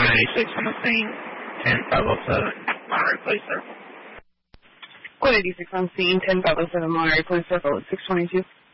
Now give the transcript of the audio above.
186 on the scene. 10507. Monterey Police Circle. 186 on scene. 10507 Monterey Police Circle at 622.